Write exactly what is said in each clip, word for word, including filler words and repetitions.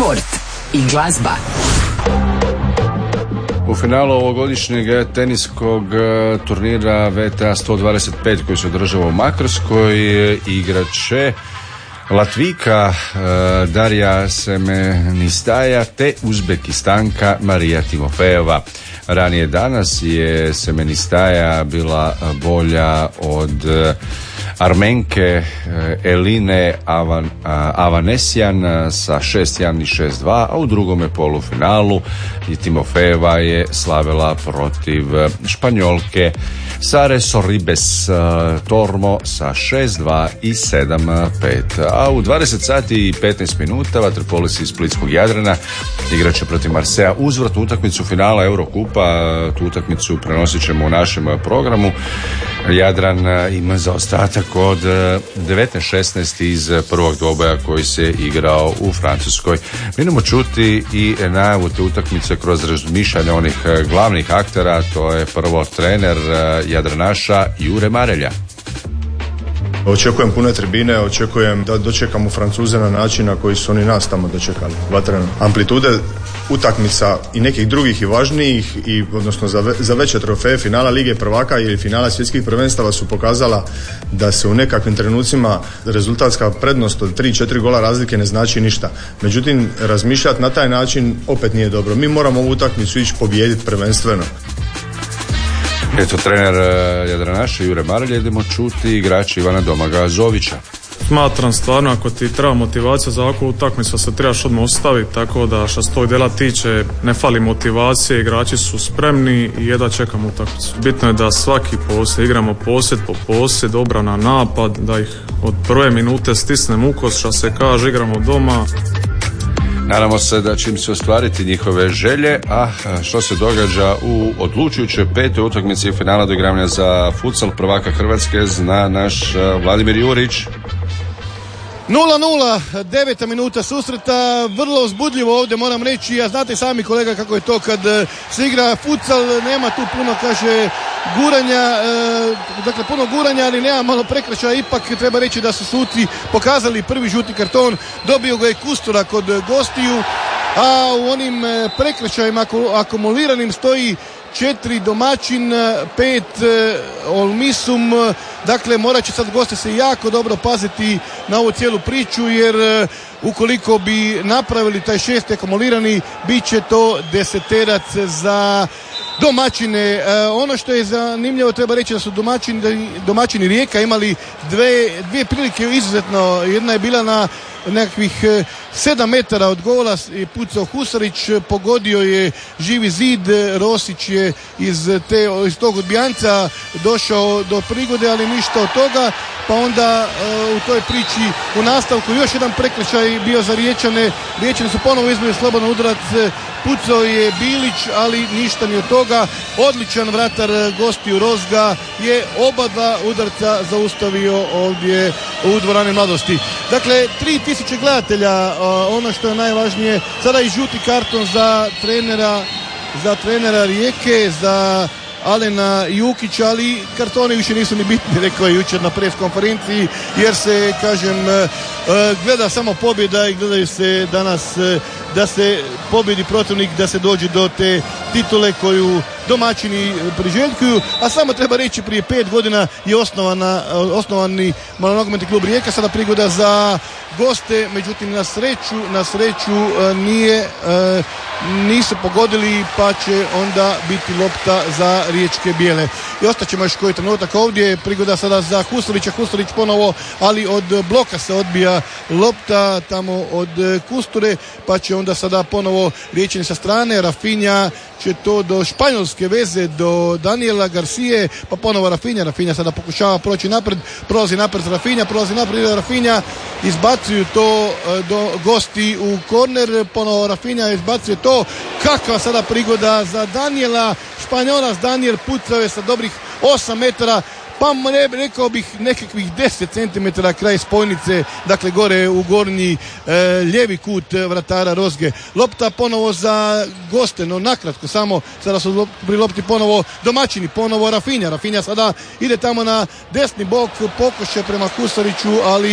sport i glazba. U finalu ovogodišnjeg teniskog turnira V T A sto dvadeset pet koji se održava u Makarskoj igrat će Latvijka Darija Semenistaja te Uzbekistanka Marija Timofejeva. Ranije danas je Semenistaja bila bolja od Armenke Eline Avan, Avanesjan sa šest jedan i šest dva, a u drugome polufinalu i Timofejeva je slavila protiv Španjolke Sare Sorribes Tormo sa šest dva i sedam pet. A u dvadeset sati i petnaest minuta vaterpolisti iz Splitskog Jadrana igrat će protiv Marseja uzvratnu utakmicu finala Eurokupa. Tu utakmicu prenosit ćemo u našem programu. Jadran ima zaostatak od devetnaest šesnaest iz prvog dvoboja koji se igrao u Francuskoj. Mi idemo čuti i najavu te utakmice kroz razmišljanje onih glavnih aktera. To je prvo trener Jadranaša Jure Marelja. Očekujem pune tribine, očekujem da dočekamo Francuze na način na koji su oni nas tamo dočekali. Vatreno. Amplitude utakmica i nekih drugih i važnijih, i, odnosno za, ve, za veće trofeje finala Lige prvaka ili finala svjetskih prvenstava su pokazala da se u nekakvim trenucima rezultatska prednost od tri četiri gola razlike ne znači ništa. Međutim, razmišljati na taj način opet nije dobro. Mi moramo ovu utakmicu ići pobijediti prvenstveno. Eto, trener Jadranaša Jure Marelja. Idemo čuti igrača Ivana Domaga Zovića. Smatram stvarno, ako ti treba motivacija za ovakvu utakmicu se trebaš odmah ostaviti, tako da što se tog dela tiče ne fali motivacije, igrači su spremni i jedva čekamo utakmicu. Bitno je da svaki posjed, igramo posjed po posjed, obrana, napad, da ih od prve minute stisnemo u kost, što se kaže, igramo doma. Nadamo se da će im se ostvariti njihove želje, a što se događa u odlučujućoj petoj utakmici finala doigravanja za futsal prvaka Hrvatske zna naš Vladimir Jurić. nula nula, deveta minuta susreta, vrlo uzbudljivo ovdje moram reći, a znate sami kolega kako je to kad se igra futsal, nema tu puno, kaže, guranja, e, dakle puno guranja, ali nema malo prekršaja, ipak treba reći da su suci pokazali prvi žuti karton, dobio ga je Kustura kod gostiju, a u onim prekršajima akumuliranim stoji četiri domaćin, pet Olmisum, dakle morat će sad gosti se jako dobro paziti na ovu cijelu priču, jer ukoliko bi napravili taj šesti akumulirani, bit će to deseterac za domaćine. E, ono što je zanimljivo, treba reći da su domaćini, domaćini Rijeka imali dve, dvije prilike izuzetno, jedna je bila na nekakvih sedam metara od gola je pucao Husarić, pogodio je živi zid, Rosić je iz, te, iz tog odbijanca došao do prigode, ali ništa od toga, pa onda uh, u toj priči u nastavku još jedan prekršaj bio za Riječane. Riječani su ponovo izbili slobodan udarac, pucao je Bilić, ali ništa ni od toga. Odličan vratar gostiju Rozga je oba dva udarca zaustavio ovdje u dvorani Mladosti. Dakle, tri tisuće gledatelja, ono što je najvažnije, sada i žuti karton za trenera, za trenera Rijeke, za Alena Jukića, ali kartoni više nisu ni bitni, rekao je jučer na pres konferenciji, jer se, kažem, gleda samo pobjeda i gledaju se danas da se pobjedi protivnik, da se dođe do te titule koju domaćini priželjkuju, a samo treba reći prije pet godina je osnovana, osnovani malonogometni klub Rijeka, sada prigoda za goste, međutim na sreću, na sreću nije, nisu pogodili, pa će onda biti lopta za riječke bijele. I ostaćemo još koji trenutak ovdje, prigoda sada za Husarića, Husarić ponovo, ali od bloka se odbija lopta tamo od Kusture, pa će onda sada ponovo Riječani sa strane, Rafinha će to do španjolske veze, do Daniela Garcije, pa ponovo Rafinha, Rafinha sada pokušava proći napred, prolazi napred Rafinha, prolazi napred Rafinha, izbacuju to do gosti u korner, ponovo Rafinha izbacuje to, kakva sada prigoda za Daniela, Španjolac Daniel pucao je sa dobrih osam metara, pa ne, rekao bih nekakvih deset centimetara kraj spojnice, dakle gore u gornji e, lijevi kut vratara Rozge. Lopta ponovo za goste, no nakratko samo, sada su pri lopti ponovo domaćini, ponovo Rafinha. Rafinha sada ide tamo na desni bok, pokušaj prema Kusariću, ali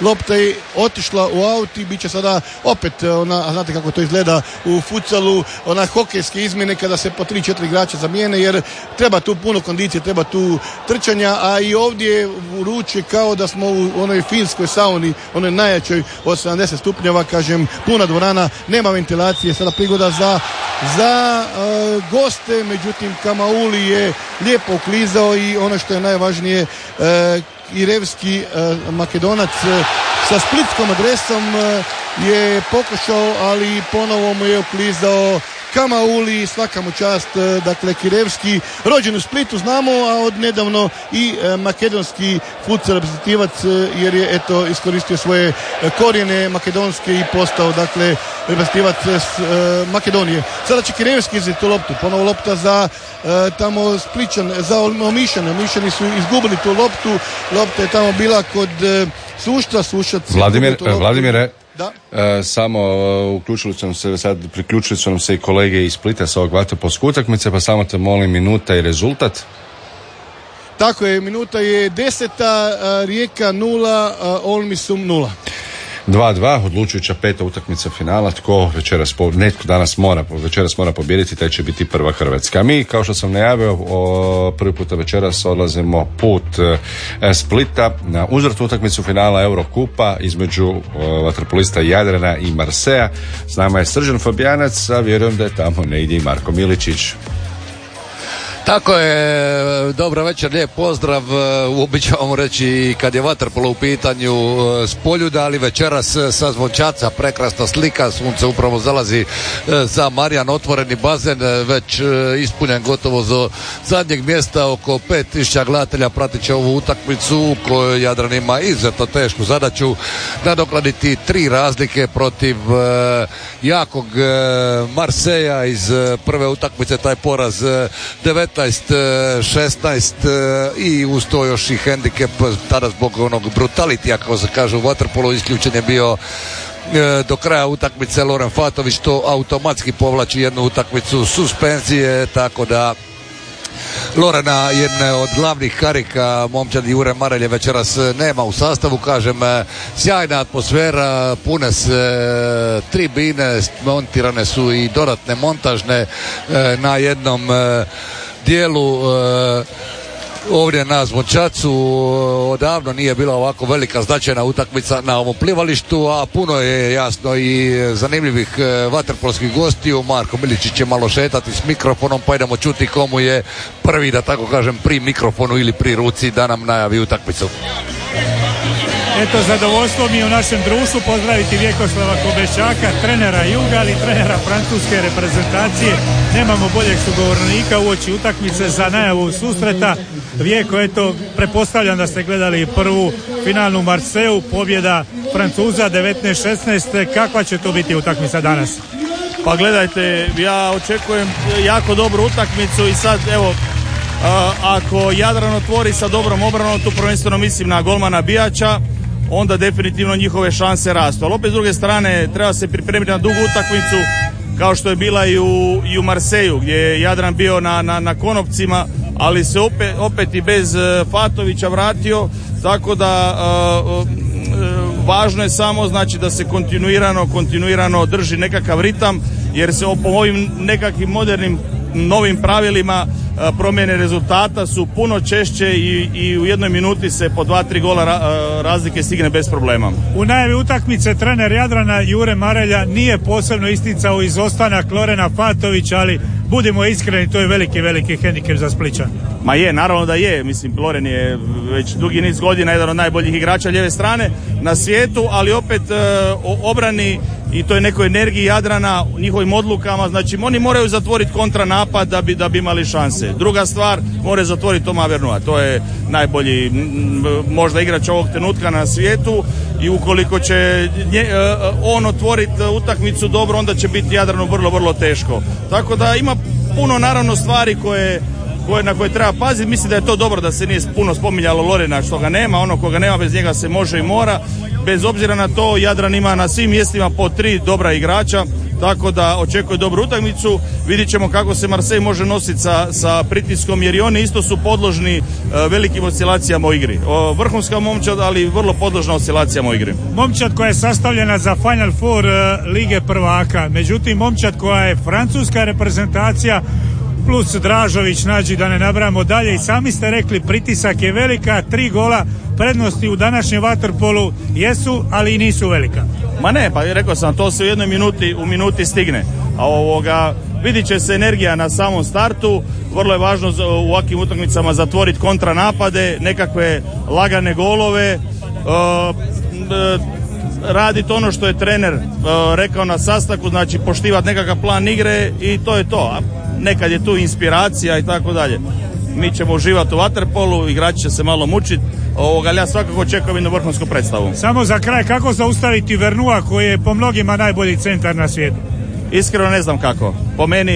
lopta je otišla u aut i bit će sada opet ona, a znate kako to izgleda u futsalu, ona hokejske izmjene kada se po tri četiri igrača zamijene, jer treba tu puno kondicije, treba tu trčanja, a i ovdje vruće kao da smo u onoj finskoj sauni, onoj najjačoj od sedamdeset stupnjeva, kažem, puna dvorana, nema ventilacije, sada prigoda za, za uh, goste, međutim Kamauli je lijepo uklizao i ono što je najvažnije, uh, Kirevski uh, Makedonac uh, sa splitskom adresom uh, je pokušao, ali ponovo mu je uklizao Kamauli, svaka mu čast, dakle Kirevski, rođen u Splitu znamo, a od nedavno i e, makedonski futsal reprezentativac, jer je eto iskoristio svoje korijene makedonske i postao dakle reprezentativac e, Makedonije. Sada će Kirevski izvesti tu loptu, ponovo lopta za e, tamo Spličan, za Omišane, Omišani su izgubili tu loptu, lopta je tamo bila kod e, Sušta, Sušac. Vladimir, Vladimire, da. E, samo uh, uključili su nam se sad, priključili su nam se i kolege iz Splita sa ovog vaterpolske utakmice, pa samo te molim minuta i rezultat. Tako je, minuta je deseta, Rijeka nula, Olmisum nula. dva dva, odlučujuća peta utakmica finala. Tko večeras, po, netko danas mora, večeras mora pobijediti, taj će biti prva Hrvatska. Mi, kao što sam najavio, o, prvi puta večeras odlazimo put e, Splita na uzvratnu utakmicu finala Eurokupa između vaterpolista Jadrana i Marseja. S nama je Srđan Fabijanac, a vjerujem da je tamo negdje i Marko Miličić. Tako je, dobro večer, lijep pozdrav, uobičavamo reći kad je vaterpolo u pitanju s Poljuda, ali večeras sa Zvončaca, prekrasna slika, sunce upravo zalazi za Marijan, otvoreni bazen, već ispunjen gotovo za zadnjeg mjesta, oko pet tisuća gledatelja pratit će ovu utakmicu u kojoj Jadran ima izuzetno tešku zadaću nadoknaditi tri razlike protiv jakog Marseja iz prve utakmice, taj poraz devet šesnaest i uz to još i hendikep tada zbog onog brutalitija, kako se kaže u vaterpolu, isključen je bio do kraja utakmice Loren Fatović, to automatski povlači jednu utakmicu suspenzije, tako da Lorena, jedne od glavnih karika, momčad Jure Marelje večeras nema u sastavu, kažem, sjajna atmosfera, pune se tribine, montirane su i dodatne montažne na jednom dijelu ovdje na Zvončacu. Odavno nije bila ovako velika značajna utakmica na ovom plivalištu, a puno je jasno i zanimljivih vaterpolskih gostiju. Marko Miličić će malo šetati s mikrofonom, pa idemo čuti komu je prvi, da tako kažem, pri mikrofonu ili pri ruci da nam najavi utakmicu. Eto, zadovoljstvo mi je u našem društvu pozdraviti Vjekoslava Kobešaka, trenera Juga, ali trenera francuske reprezentacije. Nemamo boljeg sugovornika uoči utakmice za najavu susreta. Vjeko, eto, prepostavljam da ste gledali prvu finalnu Marseju, pobjeda Francuza devetnaest šesnaest. Kakva će to biti utakmica danas? Pa gledajte, ja očekujem jako dobru utakmicu i sad, evo, a, ako Jadran otvori sa dobrom obranom, tu prvenstveno mislim na golmana Bijača, onda definitivno njihove šanse rastu. Ali opet s druge strane treba se pripremiti na dugu utakmicu kao što je bila i u, i u Marseju, gdje je Jadran bio na, na, na konopcima, ali se opet, opet i bez Fatovića vratio, tako da uh, uh, važno je samo znači da se kontinuirano, kontinuirano drži nekakav ritam, jer se po ovim nekakvim modernim novim pravilima promjene rezultata su puno češće i, i u jednoj minuti se po dva, tri gola ra, razlike stigne bez problema. U najavi utakmice trener Jadrana Jure Marelja nije posebno isticao izostanak Lorena Fatovića, ali budimo iskreni, to je veliki, veliki hendikep za Splića. Ma je, naravno da je, mislim, Loren je već dugi niz godina jedan od najboljih igrača lijeve strane na svijetu, ali opet e, obrani i toj nekoj energiji Jadrana, njihovim odlukama, znači oni moraju zatvoriti kontranapad da bi, da bi imali šanse. Druga stvar, moraju zatvoriti Toma Vernua, to je najbolji m, možda igrač ovog trenutka na svijetu i ukoliko će nje, e, on otvoriti utakmicu dobro, onda će biti Jadranu vrlo, vrlo teško. Tako da ima puno naravno stvari koje Koje, na koje treba paziti. Mislim da je to dobro da se nije puno spominjalo Lorena, što ga nema, ono koga nema bez njega se može i mora. Bez obzira na to, Jadran ima na svim mjestima po tri dobra igrača, tako da očekuje dobru utakmicu. Vidjet ćemo kako se Marseille može nositi sa, sa pritiskom, jer i oni isto su podložni e, velikim oscilacijama u igri. O, vrhunska momčad, ali vrlo podložna oscilacijama u igri. Momčad koja je sastavljena za Final Four e, Lige prvaka, međutim momčad koja je francuska reprezentacija plus Dražović, Nađi, da ne nabrajamo dalje, i sami ste rekli pritisak je velika, tri gola prednosti u današnjem vaterpolu jesu, ali i nisu velika. Ma ne, pa rekao sam, to se u jednoj minuti, u minuti stigne. A ovoga, vidit će se energija na samom startu, vrlo je važno za, u ovakvim utakmicama zatvoriti kontranapade, nekakve lagane golove, uh, uh, raditi ono što je trener uh, rekao na sastanku, znači poštivati nekakav plan igre i to je to. A nekad je tu inspiracija i tako dalje. Mi ćemo uživati u vaterpolu, igrači će se malo mučiti, ali ja svakako očekujem jednu vrhunsku predstavu. Samo za kraj, kako zaustaviti Vernua koji je po mnogima najbolji centar na svijetu? Iskreno ne znam kako. Po meni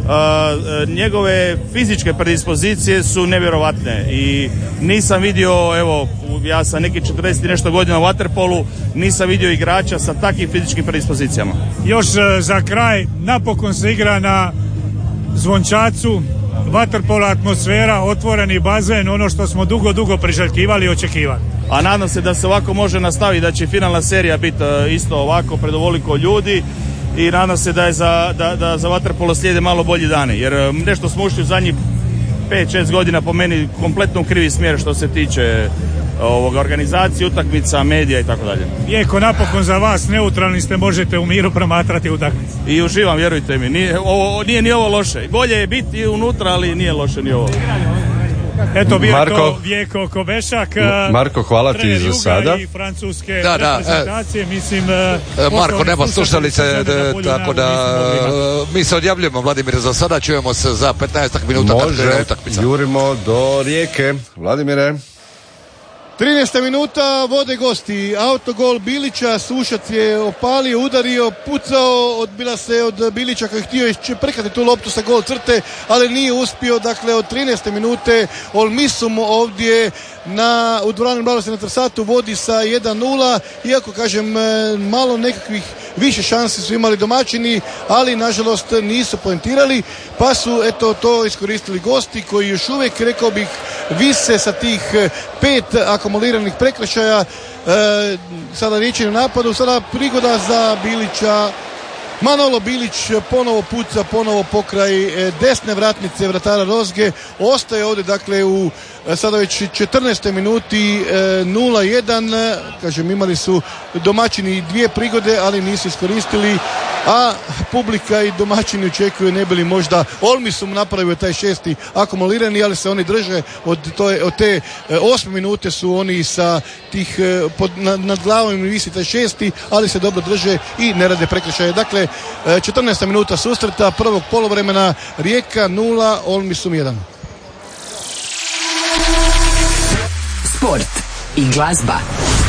uh, njegove fizičke predispozicije su nevjerovatne i nisam vidio, evo, ja sam neki četrdeset i nešto godina u vaterpolu, nisam vidio igrača sa takvim fizičkim predispozicijama. Još uh, za kraj, napokon se igra na Zvončacu, vaterpola atmosfera, otvoreni bazen, ono što smo dugo, dugo priželjkivali i očekivali. A nadam se da se ovako može nastaviti, da će finalna serija biti isto ovako pred ovoliko ljudi i nadam se da je za, da, da za vaterpolo slijede malo bolji dani, jer nešto smo ušli u zadnjih pet šest godina po meni kompletno u krivi smjer što se tiče ovoga, organizacije, utakmica, medija i tako dalje. Jeko, napokon za vas neutralni ste, možete u miru promatrati utakmicu. I uživam, vjerujte mi, nije, ovo, nije ni ovo loše. Bolje je biti unutra, ali nije loše ni ovo. Eto, bio Marko, to Vjeko Kobešak, Marko, hvala ti za sada. I francuske da, da, reprezentacije, mislim... Marko, nema slušalice, tako da mi se odjavljujemo, Vladimire, za sada, čujemo se za petnaest minuta. Može, jurimo do Rijeke. Vladimire. trinaesta minuta, vode gosti, autogol Bilića, Sušac je opalio, udario, pucao, odbila se od Bilića koji je htio prekati tu loptu sa gol crte, ali nije uspio. Dakle, od trinaeste minute Olmisum ovdje na, u dvorani Mladosti na Trsatu vodi sa jedan nula, iako kažem malo nekakvih više šansi su imali domaćini, ali nažalost nisu poentirali, pa su eto to iskoristili gosti koji još uvijek, rekao bih, vise sa tih pet akumuliranih prekršaja. E, sada riječ je na napadu, sada prigoda za Bilića. Manolo Bilić ponovo puca, ponovo pokraj desne vratnice vratara Rozge. Ostaje ovdje dakle u sada već četrnaestoj minuti nula jedan. Kažem, imali su domaćini dvije prigode, ali nisu iskoristili, a publika i domaćini očekuju ne bi li možda Olmisum napravio taj šesti akumulirani, ali se oni drže od, to je, od te osme minute su oni sa tih pod, nad, nad glavom im visi taj šesti, ali se dobro drže i ne rade prekršaje. Dakle, četrnaesta minuta susreta prvog poluvremena, Rijeka nula, Olmisum jedan. Sport i glazba.